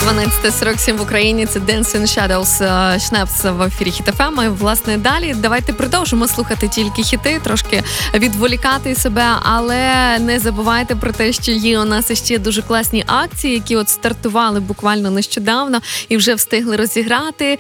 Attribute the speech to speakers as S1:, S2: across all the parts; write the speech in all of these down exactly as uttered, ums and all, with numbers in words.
S1: дванадцята сорок сім в Україні. Це Dancing Shadows, Шнепс в ефірі Хіт еф ем. І, власне, далі давайте продовжимо слухати тільки хіти, трошки відволікати себе, але не забувайте про те, що є у нас ще дуже класні акції, які от стартували буквально нещодавно і вже встигли розіграти.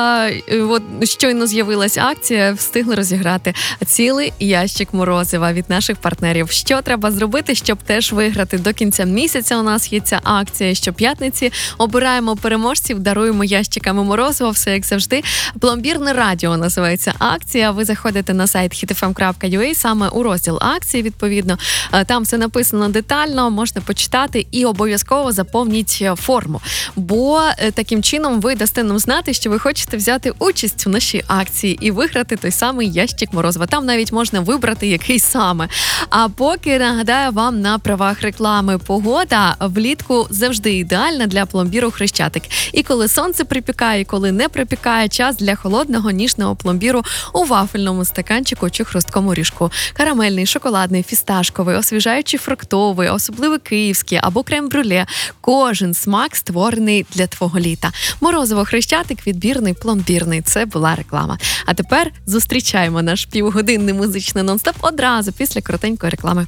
S1: От щойно з'явилася акція, встигли розіграти цілий ящик морозива від наших партнерів. Що треба зробити, щоб теж виграти? До кінця місяця у нас є ця акція. Щоп'ятниці обираємо переможців, даруємо ящиками морозива, все як завжди. Пломбірне радіо називається акція. Ви заходите на сайт хіт еф ем крапка ю а, саме у розділ акції, відповідно. Там все написано детально, можна почитати і обов'язково заповніть форму. Бо таким чином ви дасте нам знати, що ви хочете взяти участь у нашій акції і виграти той самий ящик морозива. Там навіть можна вибрати, який саме. А поки нагадаю вам на правах реклами: погода влітку завжди ідеальна для пломбіру Хрещатик. І коли сонце припікає, і коли не припікає, час для холодного ніжного пломбіру у вафельному стаканчику чи хрусткому ріжку. Карамельний, шоколадний, фісташковий, освіжаючий фруктовий, особливий київський або крем-брюле. Кожен смак створений для твого літа. Морозиво Хрещатик, відбірний, пломбірний. Це була реклама. А тепер зустрічаємо наш півгодинний музичний нон-стоп одразу після коротенької реклами.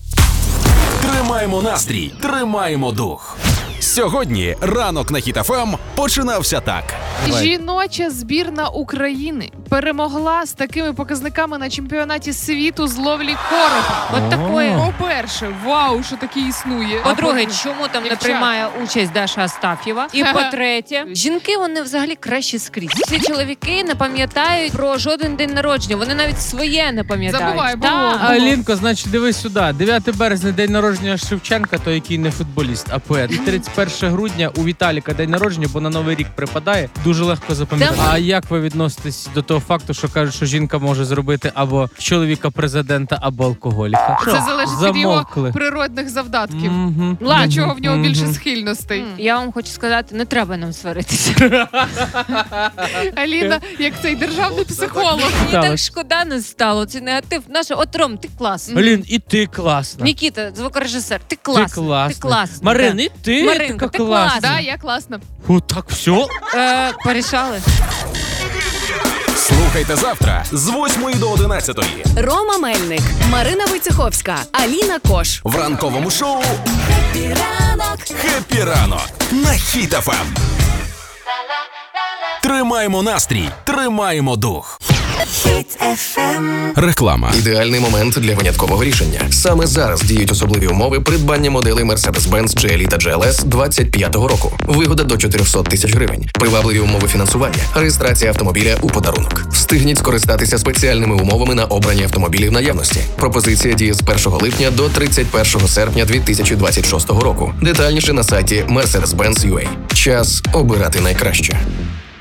S2: Тримаємо настрій, тримаємо дух. Сьогодні ранок на Хіт еф ем починався так.
S3: Жіноча збірна України перемогла з такими показниками на чемпіонаті світу з ловлі коропа.
S4: От такое.
S3: По-перше, вау, що таке існує.
S4: По-друге,
S3: А
S4: чому там не
S3: Дівчат.
S4: приймає участь Даша Астаф'єва? І по-третє, жінки, вони взагалі кращі скрізь. Всі чоловіки не пам'ятають про жоден день народження. Вони навіть своє не пам'ятають.
S3: Забувай, було,
S4: Та.
S3: було.
S5: Алінко, значить, дивись сюди. дев'яте березня, день народження Шевченка, той, який не футболіст, а поет. І тридцять перше грудня у Віталіка день народження, бо на Новий рік припадає. Дуже легко запам'ятати.
S4: Да.
S5: А як ви відноситесь до того факту, що кажуть, що жінка може зробити або чоловіка президента, або алкоголіка?
S3: Це
S5: Що?
S3: залежить від його
S5: Замовкли.
S3: природних завдатків.
S5: Мгм.
S3: До
S4: Ладно.
S3: чого в нього більше
S5: Мгм.
S3: схильностей.
S4: Я вам хочу сказати, не треба нам сваритися.
S3: Аліна, як цей державний психолог.
S4: Мені
S5: Стало.
S4: так шкода не стало. Цей негатив. Наша, от Ром, ти класний.
S5: Алін, і ти класна.
S4: Нікіта, звукорежисер, ти
S5: Ти
S4: класний.
S5: класна.
S4: Ти класний.
S5: Марин,
S4: да.
S5: і ти
S4: Маринка,
S5: така
S4: ти
S5: класна.
S4: класна.
S3: Да, я класна.
S5: О, так, все?
S4: Е, порішали.
S2: Слухайте завтра з восьмої до одинадцятої
S6: Рома Мельник, Марина Войцеховська, Аліна Кош.
S2: в ранковому шоу
S6: Ранок.
S2: «Хеппі ранок» на Хіт еф ем. Тримаємо настрій, тримаємо дух. Реклама.
S7: Ідеальний момент для виняткового рішення. Саме зараз діють особливі умови придбання моделей Mercedes-Benz джі ел і та джі ел ес двадцять п'ятого року. Вигода до чотириста тисяч гривень. Привабливі умови фінансування. Реєстрація автомобіля у подарунок. Встигніть скористатися спеціальними умовами на обрані автомобілі в наявності. Пропозиція діє з першого липня до тридцять першого серпня дві тисячі двадцять шостого року. Детальніше на сайті Mercedes-Benz крапка ю а. Час обирати найкраще.